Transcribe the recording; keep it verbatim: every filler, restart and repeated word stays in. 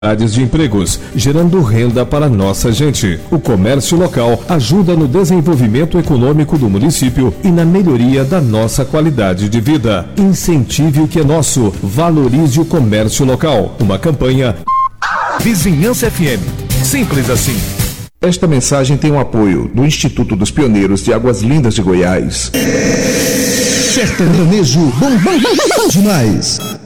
de empregos, gerando renda para nossa gente. O comércio local ajuda no desenvolvimento econômico do município e na melhoria da nossa qualidade de vida. Incentive o que é nosso, valorize o comércio local. Uma campanha Vizinhança F M. Simples assim. Esta mensagem tem o apoio do Instituto dos Pioneiros de Águas Lindas de Goiás. Sertanejo bom, bom, bom, bom demais.